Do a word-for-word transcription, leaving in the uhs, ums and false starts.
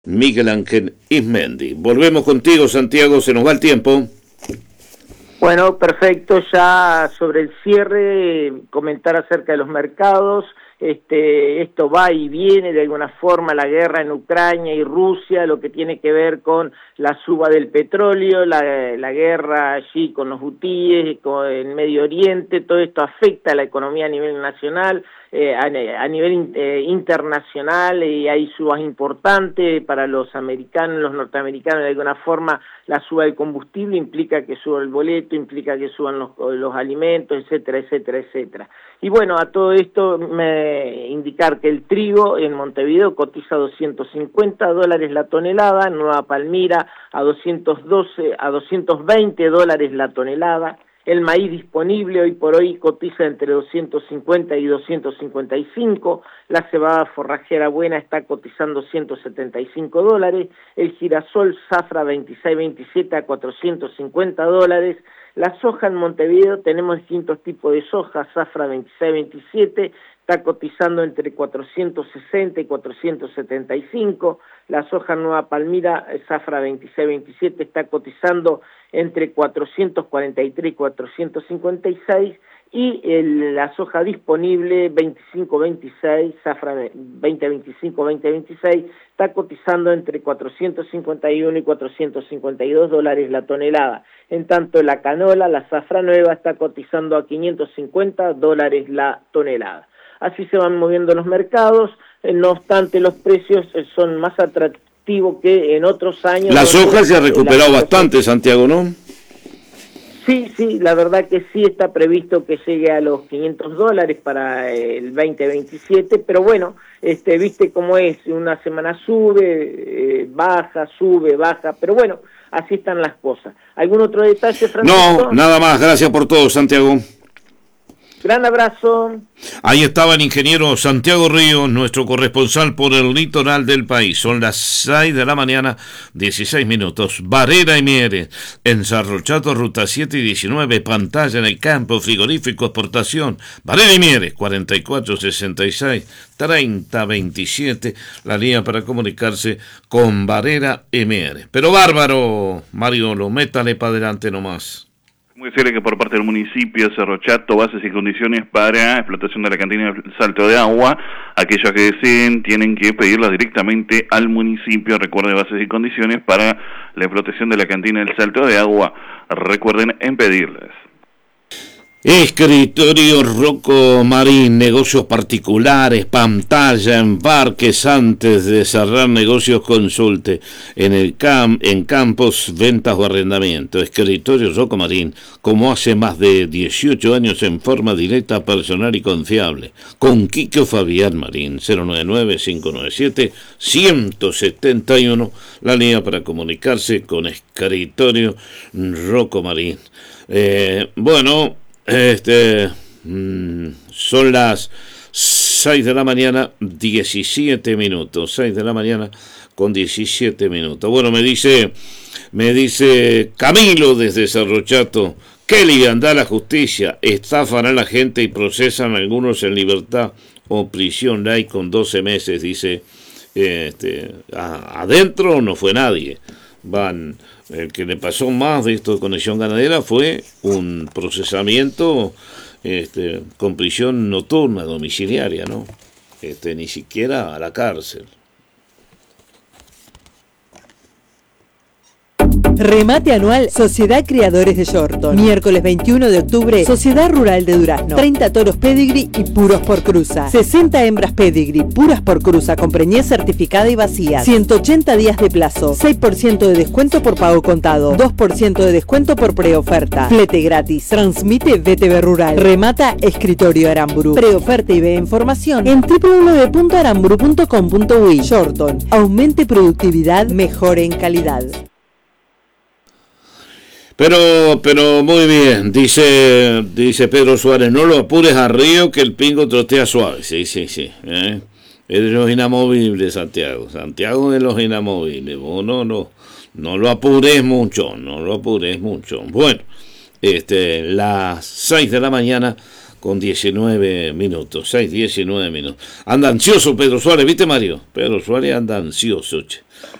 Miguel Ángel Ismendi. Volvemos contigo, Santiago, se nos va el tiempo. Bueno, perfecto, ya sobre el cierre, comentar acerca de los mercados. Este, esto va y viene de alguna forma, la guerra en Ucrania y Rusia, lo que tiene que ver con la suba del petróleo, la, la guerra allí con los hutíes, con el Medio Oriente, todo esto afecta a la economía a nivel nacional, eh, a, a nivel eh, internacional, y hay subas importantes para los americanos, los norteamericanos. De alguna forma la suba del combustible implica que suba el boleto, implica que suban los, los alimentos, etcétera, etcétera, etcétera. Y bueno, a todo esto me indicar que el trigo en Montevideo cotiza a doscientos cincuenta dólares la tonelada, en Nueva Palmira a doscientos doce, a doscientos veinte dólares la tonelada. El maíz disponible hoy por hoy cotiza entre doscientos cincuenta y doscientos cincuenta y cinco, la cebada forrajera buena está cotizando ciento setenta y cinco dólares, el girasol zafra veintiséis veintisiete a cuatrocientos cincuenta dólares, la soja en Montevideo tenemos distintos tipos de soja, zafra veintiséis veintisiete, está cotizando entre cuatrocientos sesenta y cuatrocientos setenta y cinco, la soja Nueva Palmira, zafra veintiséis veintisiete, está cotizando entre cuatrocientos cuarenta y tres y cuatrocientos cincuenta y seis, y el, la soja disponible veinticinco veintiséis, zafra veinte veinticinco veinte veintiséis, está cotizando entre cuatrocientos cincuenta y uno y cuatrocientos cincuenta y dos dólares la tonelada. En tanto la canola, la zafra nueva, está cotizando a quinientos cincuenta dólares la tonelada. Así se van moviendo los mercados, eh, no obstante los precios eh, son más atractivos que en otros años. La soja se ha recuperado bastante, Santiago, ¿no? Sí, sí, la verdad que sí está previsto que llegue a los quinientos dólares para el veinte veintisiete, pero bueno, este, viste cómo es, una semana sube, eh, baja, sube, baja, pero bueno, así están las cosas. ¿Algún otro detalle, Francisco? No, nada más, gracias por todo, Santiago. Gran abrazo. Ahí estaba el ingeniero Santiago Ríos, nuestro corresponsal por el litoral del país. Son las seis de la mañana, dieciséis minutos. Barrera y Mieres, en Cerro Chato, ruta siete y diecinueve, pantalla en el campo, frigorífico, exportación. Barrera y Mieres, cuarenta y cuatro sesenta y seis, treinta veintisiete, la línea para comunicarse con Barrera y Mieres. Pero bárbaro, Mariolo, métale para adelante nomás. Muy decirle que por parte del municipio de Cerro Chato, bases y condiciones para explotación de la cantina de salto de agua, aquellos que deseen tienen que pedirlas directamente al municipio. Recuerden, bases y condiciones para la explotación de la cantina del salto de agua, recuerden en pedirles. Escritorio Rocco Marín, negocios particulares, pantalla, embarques, antes de cerrar negocios, consulte en el cam en campos, ventas o arrendamiento. Escritorio Rocco Marín, como hace más de dieciocho años, en forma directa, personal y confiable. Con Quique Fabián Marín, cero nueve nueve, cinco nueve siete, uno siete uno, la línea para comunicarse con Escritorio Rocco Marín. Eh, bueno... Este, mmm, son las seis de la mañana, diecisiete minutos, seis de la mañana con diecisiete minutos. Bueno, me dice, me dice Camilo desde Cerro Chato, qué liviandad la justicia, estafan a la gente y procesan a algunos en libertad o prisión light con doce meses, dice, este, a, adentro no fue nadie, van... El que le pasó más de esto de conexión ganadera fue un procesamiento este, con prisión nocturna, domiciliaria, ¿no? Este, ni siquiera a la cárcel. Remate anual Sociedad Criadores de Yorton. Miércoles veintiuno de octubre, Sociedad Rural de Durazno. treinta toros pedigree y puros por cruza. sesenta hembras pedigree puras por cruza con preñez certificada y vacía. ciento ochenta días de plazo. seis por ciento de descuento por pago contado. dos por ciento de descuento por preoferta. Flete gratis. Transmite B T V Rural. Remata Escritorio Aramburu. Preoferta y ve información en doble u doble u doble u punto aramburu punto com punto uy. Yorton. Aumente productividad, mejore en calidad. Pero, pero muy bien, dice, dice Pedro Suárez, no lo apures a Río que el pingo trotea suave. Sí, sí, sí. ¿eh? Es de los inamovibles, Santiago. Santiago de los inamovibles. Vos no, no, no lo apures mucho, no lo apures mucho. Bueno, este, las seis de la mañana con diecinueve minutos, seis, diecinueve minutos. Anda ansioso Pedro Suárez, ¿viste, Mario? Pedro Suárez anda ansioso, che.